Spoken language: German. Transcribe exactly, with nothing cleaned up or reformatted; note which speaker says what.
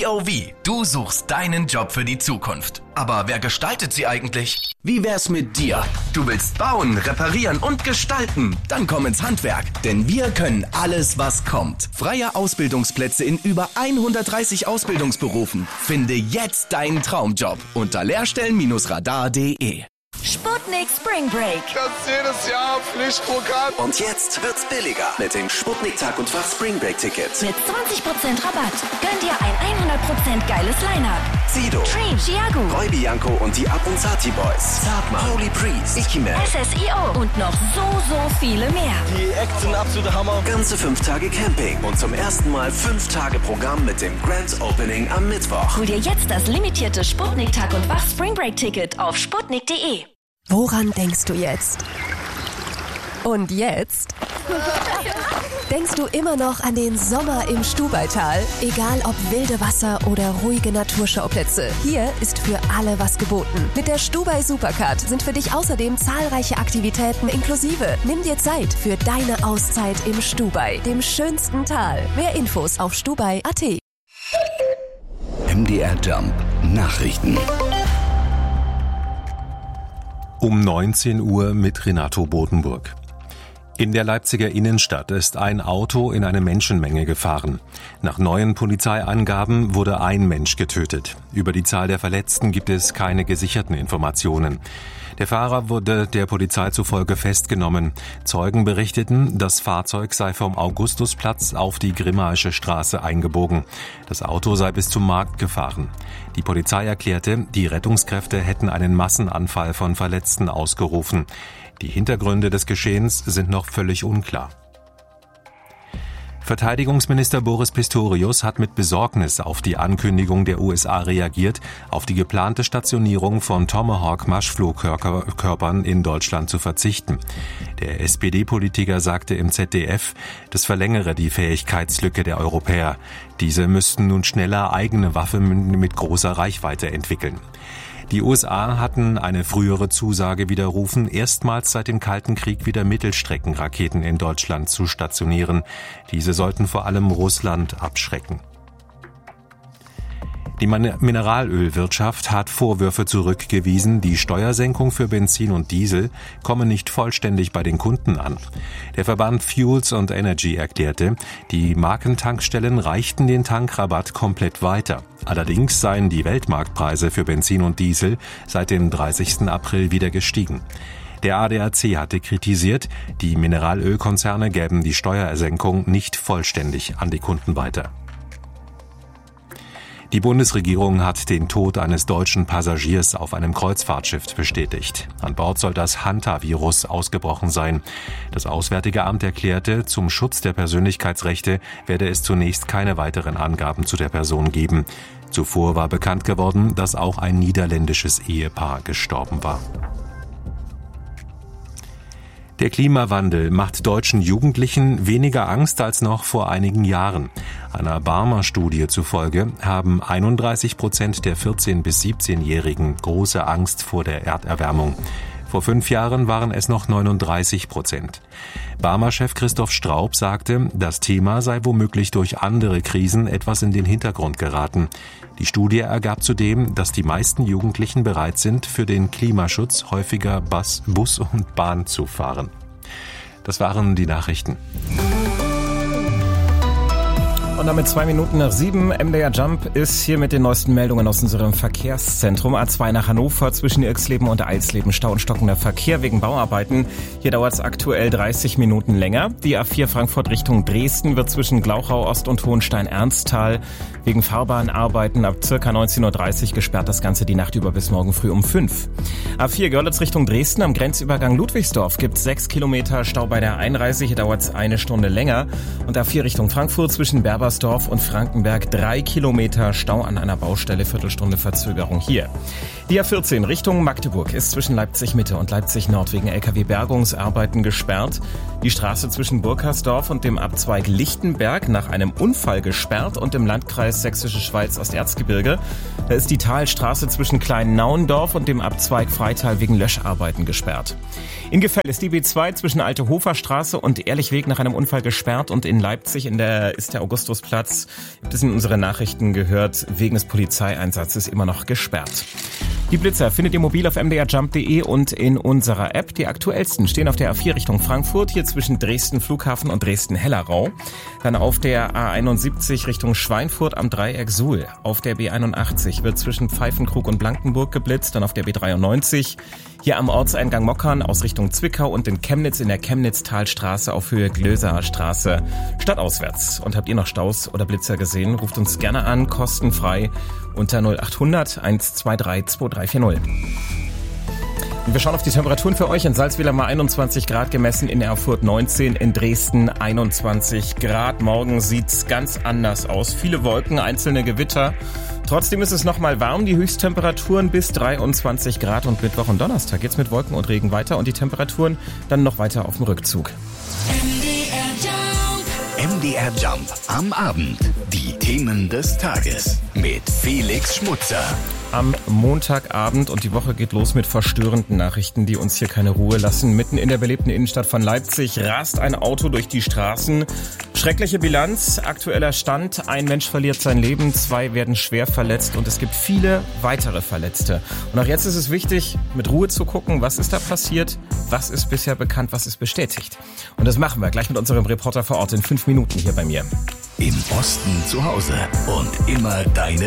Speaker 1: V O V, du suchst deinen Job für die Zukunft. Aber wer gestaltet sie eigentlich? Wie wär's mit dir? Du willst bauen, reparieren und gestalten? Dann komm ins Handwerk, denn wir können alles, was kommt. Freie Ausbildungsplätze in über hundertdreißig Ausbildungsberufen. Finde jetzt deinen Traumjob unter lehrstellen Radar punkt de.
Speaker 2: Sputnik Spring Break.
Speaker 3: Das ist jedes Jahr Pflichtprogramm.
Speaker 4: Und jetzt wird's billiger mit dem Sputnik Tag und Fach Spring Break Ticket.
Speaker 2: Mit zwanzig Prozent Rabatt. Gönn dir ein hundert Prozent geiles Line-Up.
Speaker 4: Sido,
Speaker 2: Dream, Chiago,
Speaker 4: Roy Bianco und die Abronzati Boys. Zartmann, Holy Priest, Ikiman,
Speaker 2: S S I O und noch so, so viele mehr.
Speaker 3: Die Acts sind absolute Hammer.
Speaker 4: Ganze fünf Tage Camping und zum ersten Mal fünf Tage Programm mit dem Grand Opening am Mittwoch.
Speaker 2: Hol dir jetzt das limitierte Sputnik Tag und Wach Spring Break Ticket auf sputnik punkt de.
Speaker 5: Woran denkst du jetzt? Und jetzt? Denkst du immer noch an den Sommer im Stubaital? Egal ob wilde Wasser oder ruhige Naturschauplätze, hier ist für alle was geboten. Mit der Stubai Supercard sind für dich außerdem zahlreiche Aktivitäten inklusive. Nimm dir Zeit für deine Auszeit im Stubai, dem schönsten Tal. Mehr Infos auf stubai punkt at.
Speaker 6: M D R Jump Nachrichten.
Speaker 7: Um neunzehn Uhr mit Renato Bodenburg. In der Leipziger Innenstadt ist ein Auto in eine Menschenmenge gefahren. Nach neuen Polizeiangaben wurde ein Mensch getötet. Über die Zahl der Verletzten gibt es keine gesicherten Informationen. Der Fahrer wurde der Polizei zufolge festgenommen. Zeugen berichteten, das Fahrzeug sei vom Augustusplatz auf die Grimmaische Straße eingebogen. Das Auto sei bis zum Markt gefahren. Die Polizei erklärte, die Rettungskräfte hätten einen Massenanfall von Verletzten ausgerufen. Die Hintergründe des Geschehens sind noch völlig unklar. Verteidigungsminister Boris Pistorius hat mit Besorgnis auf die Ankündigung der U S A reagiert, auf die geplante Stationierung von Tomahawk-Marschflugkörpern in Deutschland zu verzichten. Der S P D-Politiker sagte im Z D F, das verlängere die Fähigkeitslücke der Europäer. Diese müssten nun schneller eigene Waffen mit großer Reichweite entwickeln. Die U S A hatten eine frühere Zusage widerrufen, erstmals seit dem Kalten Krieg wieder Mittelstreckenraketen in Deutschland zu stationieren. Diese sollten vor allem Russland abschrecken. Die Mineralölwirtschaft hat Vorwürfe zurückgewiesen, die Steuersenkung für Benzin und Diesel komme nicht vollständig bei den Kunden an. Der Verband Fuels and Energy erklärte, die Markentankstellen reichten den Tankrabatt komplett weiter. Allerdings seien die Weltmarktpreise für Benzin und Diesel seit dem dreißigsten April wieder gestiegen. Der A D A C hatte kritisiert, die Mineralölkonzerne gäben die Steuersenkung nicht vollständig an die Kunden weiter. Die Bundesregierung hat den Tod eines deutschen Passagiers auf einem Kreuzfahrtschiff bestätigt. An Bord soll das Hantavirus ausgebrochen sein. Das Auswärtige Amt erklärte, zum Schutz der Persönlichkeitsrechte werde es zunächst keine weiteren Angaben zu der Person geben. Zuvor war bekannt geworden, dass auch ein niederländisches Ehepaar gestorben war. Der Klimawandel macht deutschen Jugendlichen weniger Angst als noch vor einigen Jahren. Einer Barmer-Studie zufolge haben einunddreißig Prozent der vierzehn- bis siebzehnjährigen große Angst vor der Erderwärmung. Vor fünf Jahren waren es noch neununddreißig Prozent. Barmer-Chef Christoph Straub sagte, das Thema sei womöglich durch andere Krisen etwas in den Hintergrund geraten. Die Studie ergab zudem, dass die meisten Jugendlichen bereit sind, für den Klimaschutz häufiger Bus, Bus und Bahn zu fahren. Das waren die Nachrichten.
Speaker 8: Und damit zwei Minuten nach sieben, M D R Jump ist hier mit den neuesten Meldungen aus unserem Verkehrszentrum. A zwei nach Hannover zwischen Irxleben und Eilsleben. Stau und stockender Verkehr wegen Bauarbeiten. Hier dauert es aktuell dreißig Minuten länger. Die A vier Frankfurt Richtung Dresden wird zwischen Glauchau Ost und Hohenstein-Ernsthal wegen Fahrbahnarbeiten ab ca. neunzehn Uhr dreißig gesperrt. Das Ganze die Nacht über bis morgen früh um fünf. A vier Görlitz Richtung Dresden am Grenzübergang Ludwigsdorf gibt es sechs Kilometer Stau bei der Einreise. Hier dauert es eine Stunde länger. Und A vier Richtung Frankfurt zwischen Berber Dorf und Frankenberg drei Kilometer Stau an einer Baustelle, Viertelstunde Verzögerung hier. Die Die A vierzehn Richtung Magdeburg ist zwischen Leipzig Mitte und Leipzig Nord wegen L K W-Bergungsarbeiten gesperrt. Die Straße zwischen Burkersdorf und dem Abzweig Lichtenberg nach einem Unfall gesperrt und im Landkreis Sächsische Schweiz Osterzgebirge. Da ist die Talstraße zwischen Klein-Nauendorf und dem Abzweig Freital wegen Löscharbeiten gesperrt. In Gefell ist die B zwei zwischen Alte Hoferstraße und Ehrlichweg nach einem Unfall gesperrt und in Leipzig in der ist der Augustusplatz, ihr habt es in unseren Nachrichten gehört, wegen des Polizeieinsatzes immer noch gesperrt. Die Blitzer findet ihr mobil auf m d r jump punkt d e und in unserer App. Die aktuellsten stehen auf der A vier Richtung Frankfurt, hier zwischen Dresden Flughafen und Dresden-Hellerau. Dann auf der A einundsiebzig Richtung Schweinfurt am Dreieck Suhl. Auf der B einundachtzig wird zwischen Pfeifenkrug und Blankenburg geblitzt. Dann auf der B dreiundneunzig hier am Ortseingang Mockern aus Richtung Zwickau und in Chemnitz in der Chemnitz-Talstraße auf Höhe Glöser Straße stadtauswärts. Und habt ihr noch Staus oder Blitzer gesehen? Ruft uns gerne an, kostenfrei unter null achthundert eins zwei drei zwei drei vier null. Und wir schauen auf die Temperaturen für euch. In Salzwedel mal einundzwanzig Grad gemessen, in Erfurt neunzehn, in Dresden einundzwanzig Grad. Morgen sieht's ganz anders aus. Viele Wolken, einzelne Gewitter. Trotzdem ist es noch mal warm, die Höchsttemperaturen bis dreiundzwanzig Grad und Mittwoch und Donnerstag geht's mit Wolken und Regen weiter und die Temperaturen dann noch weiter auf dem Rückzug.
Speaker 6: M D R Jump am Abend. Die Themen des Tages mit Felix Schmutzer.
Speaker 8: Am Montagabend und die Woche geht los mit verstörenden Nachrichten, die uns hier keine Ruhe lassen. Mitten in der belebten Innenstadt von Leipzig rast ein Auto durch die Straßen. Schreckliche Bilanz, aktueller Stand. Ein Mensch verliert sein Leben, zwei werden schwer verletzt und es gibt viele weitere Verletzte. Und auch jetzt ist es wichtig, mit Ruhe zu gucken, was ist da passiert, was ist bisher bekannt, was ist bestätigt. Und das machen wir gleich mit unserem Reporter vor Ort in fünf Minuten hier bei mir.
Speaker 6: Im Osten zu Hause und immer deine